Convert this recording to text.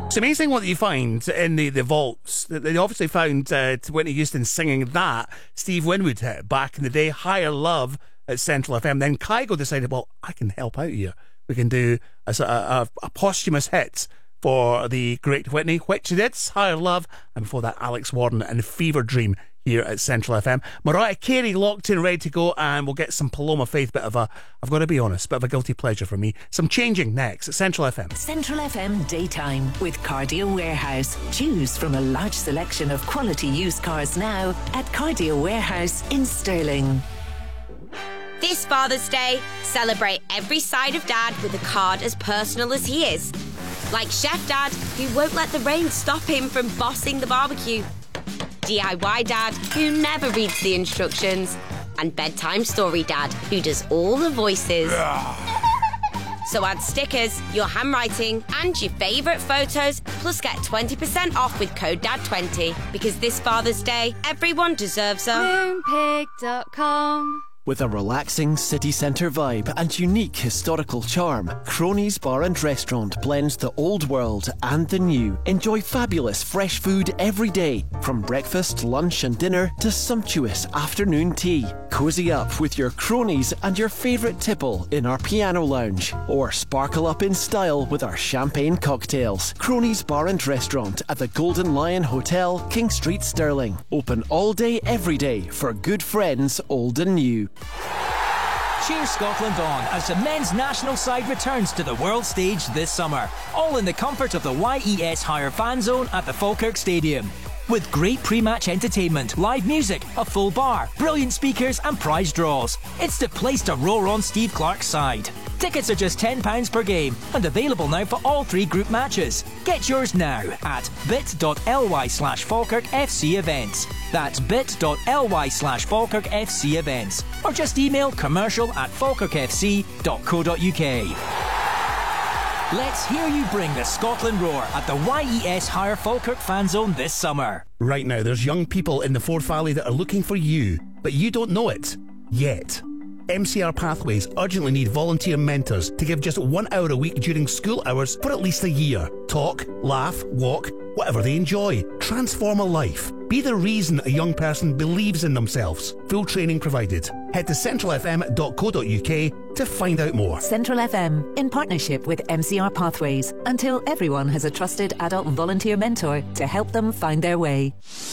It's amazing what you find in the vaults. They obviously found Whitney Houston singing that Steve Winwood hit back in the day, Higher Love at Central FM. Then Kygo decided, well, I can help out here. We can do a posthumous hit for the great Whitney, which he did, Higher Love, and before that Alex Warden and Fever Dream here at Central FM. Mariah Carey locked in, ready to go, and we'll get some Paloma Faith, bit of a, I've got to be honest, bit of a guilty pleasure for me. Some changing next at Central FM. Central FM Daytime with Cardio Warehouse. Choose from a large selection of quality used cars now at Cardio Warehouse in Stirling. This Father's Day, celebrate every side of Dad with a card as personal as he is. Like Chef Dad, who won't let the rain stop him from bossing the barbecue. DIY Dad, who never reads the instructions. And Bedtime Story Dad, who does all the voices. So add stickers, your handwriting, and your favourite photos, plus get 20% off with code DAD20. Because this Father's Day, everyone deserves a Moonpig.com. With a relaxing city centre vibe and unique historical charm, Cronies Bar and Restaurant blends the old world and the new. Enjoy fabulous fresh food every day, from breakfast, lunch and dinner to sumptuous afternoon tea. Cozy up with your cronies and your favourite tipple in our piano lounge, or sparkle up in style with our champagne cocktails. Cronies Bar and Restaurant at the Golden Lion Hotel, King Street, Stirling. Open all day, every day for good friends, old and new. Cheer Scotland on as the men's national side returns to the world stage this summer, all in the comfort of the YES Hire Fan Zone at the Falkirk Stadium. With great pre-match entertainment, live music, a full bar, brilliant speakers and prize draws. It's the place to roar on Steve Clarke's side. Tickets are just £10 per game and available now for all 3 group matches. Get yours now at bit.ly/FalkirkFC events. That's bit.ly/FalkirkFC events. Or just email commercial@falkirkfc.co.uk. Let's hear you bring the Scotland roar at the YES Hire Falkirk Fan Zone this summer. Right now, there's young people in the Forth Valley that are looking for you, but you don't know it yet. MCR Pathways urgently need volunteer mentors to give just 1 hour a week during school hours for at least a year. Talk, laugh, walk, whatever they enjoy. Transform a life. Be the reason a young person believes in themselves. Full training provided. Head to centralfm.co.uk to find out more. Central FM, in partnership with MCR Pathways, until everyone has a trusted adult volunteer mentor to help them find their way.